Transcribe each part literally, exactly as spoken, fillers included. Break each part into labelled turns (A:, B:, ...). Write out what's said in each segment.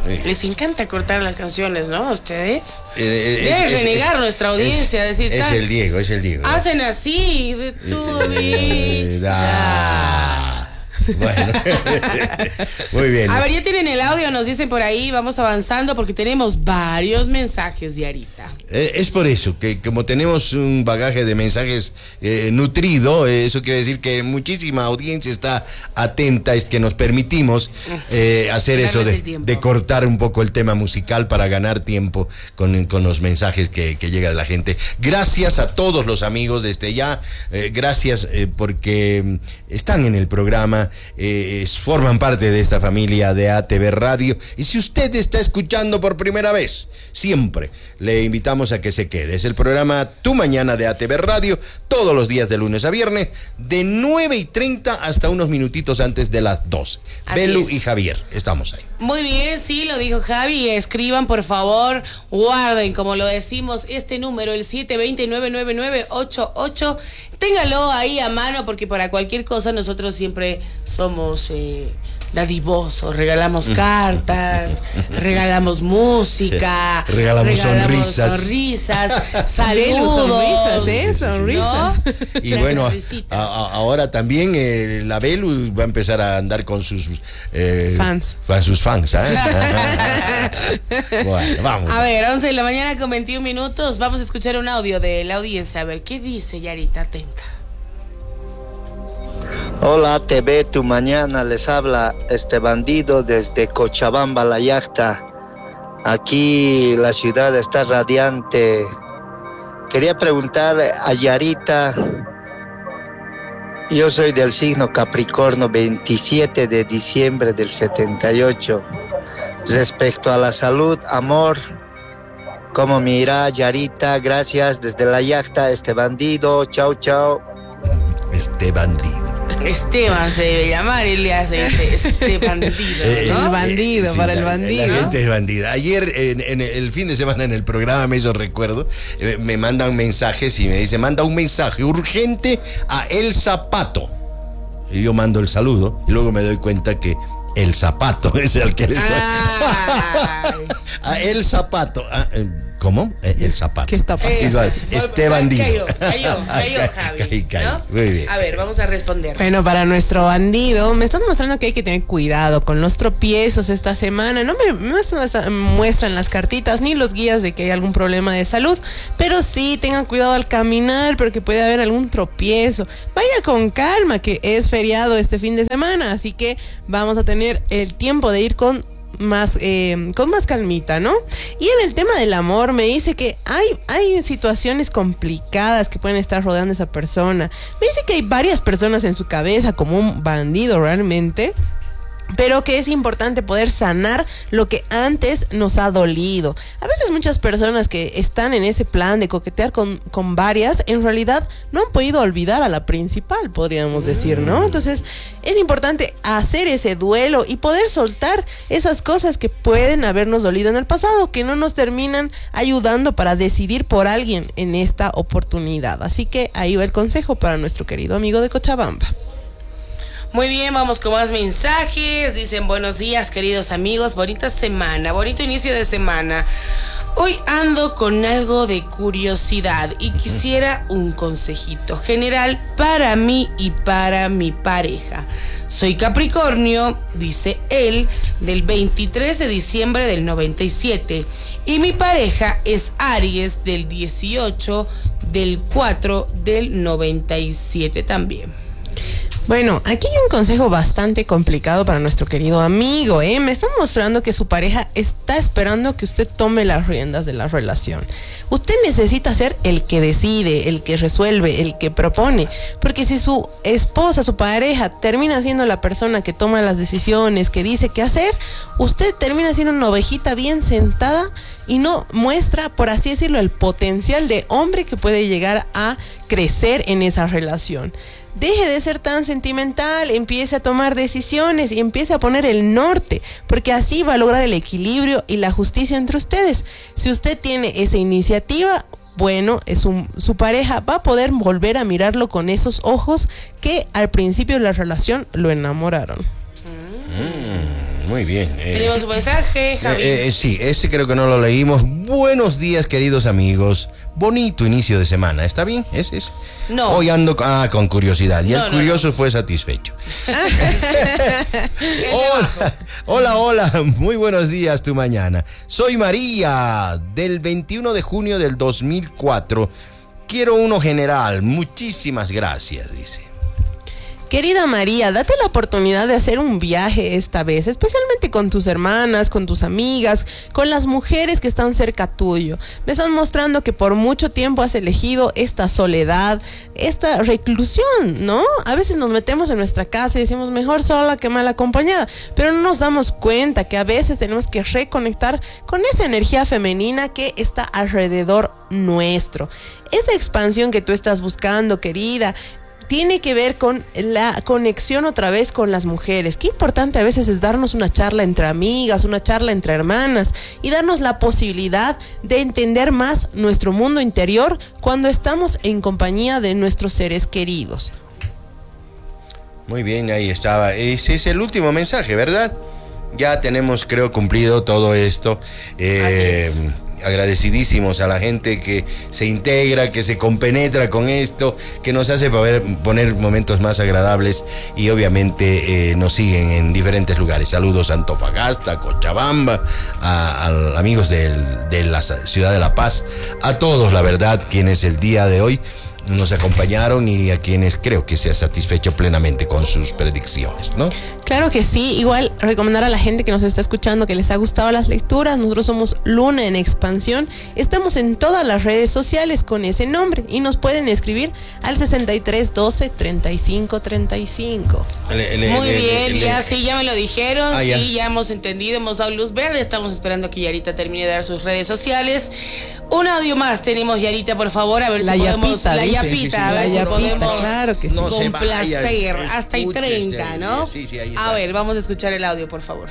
A: Les encanta cortar las canciones, ¿no? ¿Ustedes?
B: Eh, es,
A: Deben
B: es,
A: renegar
B: es,
A: nuestra audiencia,
B: es,
A: decir...
B: Es el Diego, es el Diego.
A: Hacen así, de tu vida.
B: Bueno, muy bien.
A: A ver, ya tienen el audio, nos dicen por ahí, vamos avanzando porque tenemos varios mensajes, Yarita.
B: Eh, es por eso, que como tenemos un bagaje de mensajes eh, nutrido, eh, eso quiere decir que muchísima audiencia está atenta, es que nos permitimos eh, hacer eso de, de cortar un poco el tema musical para ganar tiempo con, con los mensajes que, que llega de la gente. Gracias a todos los amigos desde ya, eh, gracias eh, porque están en el programa, eh, forman parte de esta familia de A T V Radio, y si usted está escuchando por primera vez, siempre le invitamos a que se quede. Es el programa Tu Mañana de A T V Radio, todos los días de lunes a viernes, de nueve y treinta hasta unos minutitos antes de las doce. Así Belu es. Y Javier, estamos ahí.
A: Muy bien, sí, lo dijo Javi. Escriban, por favor, guarden, como lo decimos, este número, el siete dos cero, nueve nueve nueve, ocho ocho. Téngalo ahí a mano, porque para cualquier cosa nosotros siempre somos eh, dadivosos. Regalamos cartas, regalamos música,
B: regalamos, regalamos sonrisas,
A: sonrisas saludos,
C: sonrisas, ¿eh? Sonrisas.
A: ¿No?
B: Y bueno, a, a, ahora también eh, la Belu va a empezar a andar con sus eh,
C: fans.
B: Con sus fans, ¿eh? Bueno, vamos.
A: A ver, once de la mañana con veintiún minutos. Vamos a escuchar un audio de la audiencia. A ver, ¿qué dice Yarita? Atenta.
D: Hola, T V Tu Mañana, les habla este bandido desde Cochabamba, La Yacta. Aquí la ciudad está radiante. Quería preguntar a Yarita, yo soy del signo Capricornio, veintisiete de diciembre del setenta y ocho. Respecto a la salud, amor, ¿cómo me irá, Yarita? Gracias, desde La Yacta, este bandido, chao, chao.
B: Este bandido.
A: Esteban se debe llamar, y le hace este, este bandido, ¿no?
C: El bandido,
B: sí,
C: para
B: la,
C: el bandido.
B: La gente es bandida. Ayer, en, en el fin de semana, en el programa, me hizo recuerdo, eh, me mandan mensajes y me dice, manda un mensaje urgente a El Zapato. Y yo mando el saludo y luego me doy cuenta que El Zapato es el que le estoy... A El Zapato. Ah, eh, ¿Cómo? El Zapato.
C: ¿Qué está pasando?
B: Igual, este bandido.
A: Cayó, cayó, cayó, Javi.
B: Cayó, cayó.
A: ¿No?
B: Muy bien.
A: A ver, vamos a responder.
C: Bueno, para nuestro bandido, me están mostrando que hay que tener cuidado con los tropiezos esta semana. No me, me muestran las cartitas ni los guías de que hay algún problema de salud, pero sí tengan cuidado al caminar porque puede haber algún tropiezo. Vaya con calma, que es feriado este fin de semana, así que vamos a tener el tiempo de ir con más eh, con más calmita, ¿no? Y en el tema del amor me dice que hay, hay situaciones complicadas que pueden estar rodeando a esa persona. Me dice que hay varias personas en su cabeza como un bandido realmente, pero que es importante poder sanar lo que antes nos ha dolido. A veces muchas personas que están en ese plan de coquetear con, con varias, en realidad no han podido olvidar a la principal, podríamos decir, ¿no? Entonces es importante hacer ese duelo y poder soltar esas cosas que pueden habernos dolido en el pasado, que no nos terminan ayudando para decidir por alguien en esta oportunidad. Así que ahí va el consejo para nuestro querido amigo de Cochabamba.
A: Muy bien, vamos con más mensajes. Dicen, buenos días, queridos amigos. Bonita semana, bonito inicio de semana. Hoy ando con algo de curiosidad y quisiera un consejito general para mí y para mi pareja. Soy Capricornio, dice él, del veintitrés de diciembre del noventa y siete. Y mi pareja es Aries, del dieciocho del cuatro del noventa y siete también.
C: Bueno, aquí hay un consejo bastante complicado para nuestro querido amigo, ¿eh? Me están mostrando que su pareja está esperando que usted tome las riendas de la relación. Usted necesita ser el que decide, el que resuelve, el que propone. Porque si su esposa, su pareja, termina siendo la persona que toma las decisiones, que dice qué hacer, usted termina siendo una ovejita bien sentada y no muestra, por así decirlo, el potencial de hombre que puede llegar a crecer en esa relación. Deje de ser tan sentimental, empiece a tomar decisiones y empiece a poner el norte, porque así va a lograr el equilibrio y la justicia entre ustedes. Si usted tiene esa iniciativa, bueno, es un, su pareja va a poder volver a mirarlo con esos ojos que al principio de la relación lo enamoraron.
B: Mm. Muy bien.
A: Eh, Tenemos un mensaje, Javi.
B: Eh, eh, sí, este creo que no lo leímos. Buenos días, queridos amigos. Bonito inicio de semana. ¿Está bien? ¿Es, es?
A: No.
B: Hoy ando ah, con curiosidad. Y no, el no, curioso no. fue satisfecho. hola, hola, hola. Muy buenos días tu mañana. Soy María, del veintiuno de junio del dos mil cuatro. Quiero uno general. Muchísimas gracias, dice.
C: Querida María, date la oportunidad de hacer un viaje esta vez, especialmente con tus hermanas, con tus amigas, con las mujeres que están cerca tuyo. Me están mostrando que por mucho tiempo has elegido esta soledad, esta reclusión, ¿no? A veces nos metemos en nuestra casa y decimos mejor sola que mal acompañada, pero no nos damos cuenta que a veces tenemos que reconectar con esa energía femenina que está alrededor nuestro. Esa expansión que tú estás buscando, querida, tiene que ver con la conexión otra vez con las mujeres. Qué importante a veces es darnos una charla entre amigas, una charla entre hermanas y darnos la posibilidad de entender más nuestro mundo interior cuando estamos en compañía de nuestros seres queridos.
B: Muy bien, ahí estaba. Ese es el último mensaje, ¿verdad? Ya tenemos, creo, cumplido todo esto. Eh, agradecidísimos a la gente que se integra, que se compenetra con esto, que nos hace poder poner momentos más agradables y obviamente eh, nos siguen en diferentes lugares. Saludos a Antofagasta, Cochabamba, a, a amigos del, de la ciudad de La Paz, a todos, la verdad, quienes el día de hoy nos acompañaron y a quienes creo que se ha satisfecho plenamente con sus predicciones, ¿no?
C: Claro que sí, igual recomendar a la gente que nos está escuchando que les ha gustado las lecturas. Nosotros somos Luna en Expansión, estamos en todas las redes sociales con ese nombre y nos pueden escribir al sesenta y tres doce treinta y cinco treinta y cinco.
A: Le, le, Muy le, bien, le, ya le, sí, ya me lo dijeron, ah, sí, ya. ya hemos entendido, hemos dado luz verde, estamos esperando que Yarita termine de dar sus redes sociales. Un audio más tenemos, Yarita, por favor, a ver
C: la
A: si
C: yapita,
A: podemos, la
C: dice,
A: yapita,
C: sí, sí,
A: a ver si
C: yapita,
A: podemos
C: claro que sí.
B: no
A: complacer
B: vaya,
A: hasta y treinta, este, ¿no?
B: Sí, sí, ahí
A: está. A ver, vamos a escuchar el audio, por favor.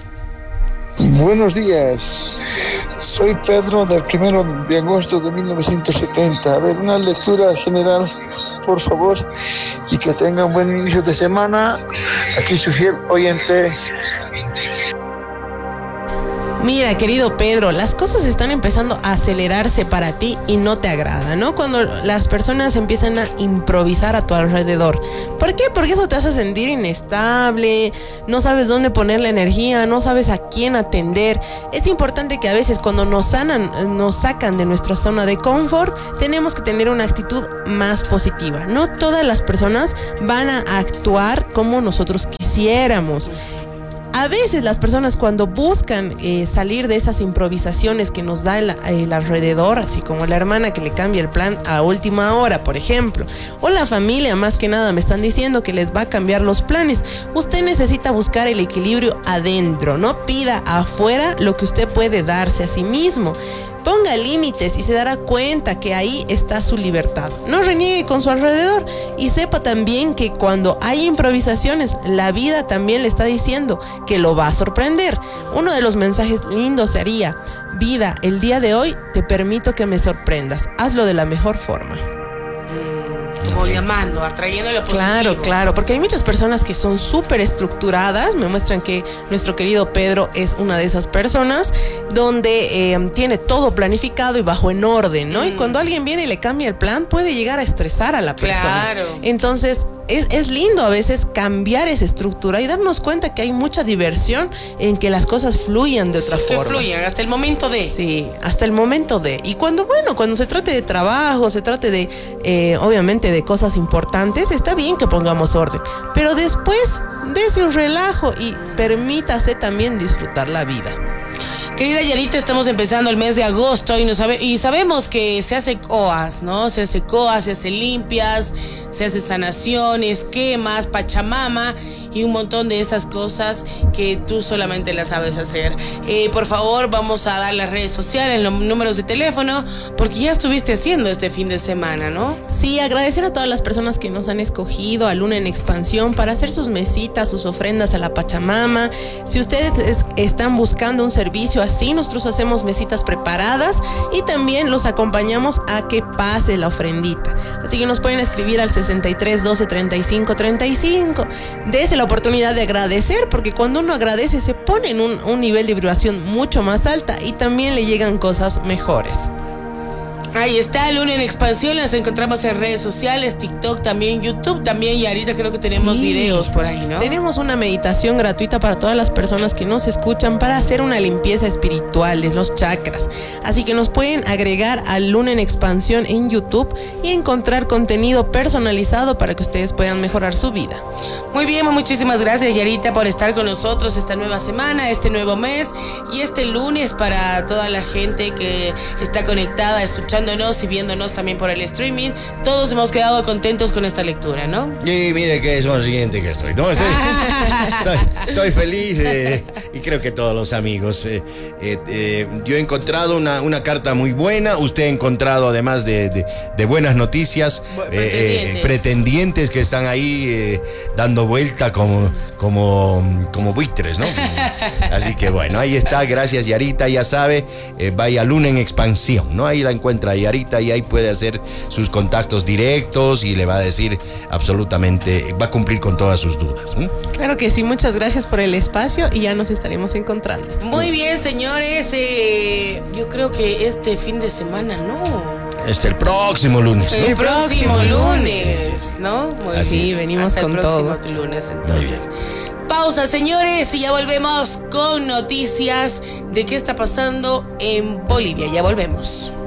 E: Buenos días, soy Pedro del primero de agosto de mil novecientos setenta. A ver, una lectura general, por favor, y que tengan buen inicio de semana. Aquí su fiel oyente.
C: Mira, querido Pedro, las cosas están empezando a acelerarse para ti y no te agrada, ¿no? Cuando las personas empiezan a improvisar a tu alrededor. ¿Por qué? Porque eso te hace sentir inestable, no sabes dónde poner la energía, no sabes a quién atender. Es importante que a veces cuando nos sanan, nos sacan de nuestra zona de confort, tenemos que tener una actitud más positiva. No todas las personas van a actuar como nosotros quisiéramos. A veces las personas cuando buscan eh, salir de esas improvisaciones que nos da el, el alrededor, así como la hermana que le cambia el plan a última hora, por ejemplo, o la familia, más que nada me están diciendo que les va a cambiar los planes, usted necesita buscar el equilibrio adentro, no pida afuera lo que usted puede darse a sí mismo. Ponga límites y se dará cuenta que ahí está su libertad. No reniegue con su alrededor y sepa también que cuando hay improvisaciones, la vida también le está diciendo que lo va a sorprender. Uno de los mensajes lindos sería: vida, el día de hoy te permito que me sorprendas. Hazlo de la mejor forma.
A: Como llamando, atrayendo lo positivo.
C: Claro, claro, porque hay muchas personas que son súper estructuradas. Me muestran que nuestro querido Pedro es una de esas personas donde eh, tiene todo planificado y bajo en orden, ¿no? Mm. Y cuando alguien viene y le cambia el plan, puede llegar a estresar a la persona.
A: Claro.
C: Entonces, Es, es lindo a veces cambiar esa estructura y darnos cuenta que hay mucha diversión en que las cosas fluyan de otra
A: sí,
C: forma.
A: Que fluyan hasta el momento de.
C: Sí, hasta el momento de. Y cuando, bueno, cuando se trate de trabajo, se trate de, eh, obviamente, de cosas importantes, está bien que pongamos orden. Pero después, dése un relajo y permítase también disfrutar la vida.
A: Querida Yarita, estamos empezando el mes de agosto y, no sabe, y sabemos que se hace coas, ¿no? Se hace coas, se hace limpias, se hace sanaciones, quemas, pachamama y un montón de esas cosas que tú solamente las sabes hacer. Eh, por favor, vamos a dar las redes sociales, los números de teléfono, porque ya estuviste haciendo este fin de semana, ¿no?
C: Sí, agradecer a todas las personas que nos han escogido a Luna en Expansión para hacer sus mesitas, sus ofrendas a la Pachamama. Si ustedes es, están buscando un servicio así, nosotros hacemos mesitas preparadas y también los acompañamos a que pase la ofrendita. Así que nos pueden escribir al sesenta y tres doce treinta y cinco treinta y cinco. Dese la la oportunidad de agradecer, porque cuando uno agradece se pone en un, un nivel de vibración mucho más alta y también le llegan cosas mejores.
A: Ahí está, Luna en Expansión, las encontramos en redes sociales, TikTok, también YouTube, también, y ahorita creo que tenemos sí. videos por ahí, ¿no?
C: Tenemos una meditación gratuita para todas las personas que nos escuchan para hacer una limpieza espiritual de los chakras. Así que nos pueden agregar a Luna en Expansión en YouTube y encontrar contenido personalizado para que ustedes puedan mejorar su vida.
A: Muy bien, muchísimas gracias, Yarita, por estar con nosotros esta nueva semana, este nuevo mes y este lunes para toda la gente que está conectada, escuchando y viéndonos también por el streaming. Todos hemos quedado contentos con esta lectura, ¿no?
B: Y mire qué sonriente que estoy, ¿no? Estoy, estoy, estoy feliz eh, y creo que todos los amigos. Eh, eh, eh, yo he encontrado una, una carta muy buena. Usted ha encontrado, además de, de, de buenas noticias,
A: Bu- pretendientes.
B: Eh, eh, pretendientes que están ahí eh, dando vuelta como, como, como buitres, ¿no? Así que bueno, ahí está. Gracias, Yarita. Ya sabe, eh, vaya Luna en Expansión, ¿no? Ahí la encuentra Yarita y ahí puede hacer sus contactos directos y le va a decir absolutamente, va a cumplir con todas sus dudas. ¿eh?
C: Claro que sí, muchas gracias por el espacio y ya nos estaremos encontrando.
A: Muy bien, señores, eh, yo creo que este fin de semana, ¿no?
B: Este, el próximo lunes.
A: El,
B: ¿no?
A: el próximo, próximo lunes, ¿no? Muy
C: Así
A: bien.
C: es, venimos
A: Hasta
C: con
A: el próximo
C: todo.
A: lunes, entonces. Pausa, señores, y ya volvemos con noticias de qué está pasando en Bolivia. Ya volvemos.